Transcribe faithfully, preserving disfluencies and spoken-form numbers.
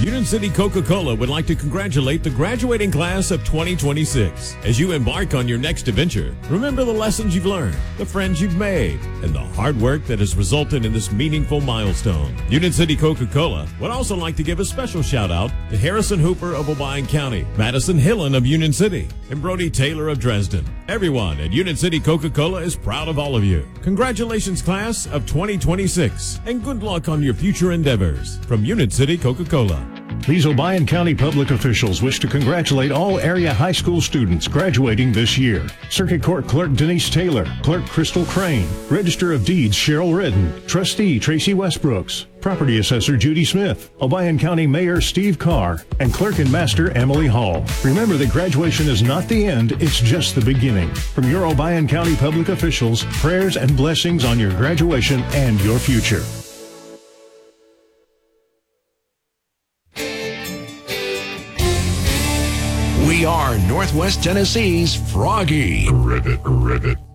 Union City Coca-Cola would like to congratulate the graduating class of twenty twenty-six. As you embark on your next adventure, remember the lessons you've learned, the friends you've made, and the hard work that has resulted in this meaningful milestone. Union City Coca-Cola would also like to give a special shout out to Harrison Hooper of Obion County, Madison Hillen of Union City, and Brody Taylor of Dresden. Everyone at Union City Coca-Cola is proud of all of you. Congratulations, class of twenty twenty-six, and good luck on your future endeavors. From Union City Coca-Cola. These Obion County public officials wish to congratulate all area high school students graduating this year. Circuit Court Clerk Denise Taylor, Clerk Crystal Crane, Register of Deeds Cheryl Redden, Trustee Tracy Westbrooks, Property Assessor Judy Smith, Obion County Mayor Steve Carr, and Clerk and Master Emily Hall. Remember that graduation is not the end, it's just the beginning. From your Obion County public officials, prayers and blessings on your graduation and your future. We are Northwest Tennessee's Froggy. Rivet, rivet.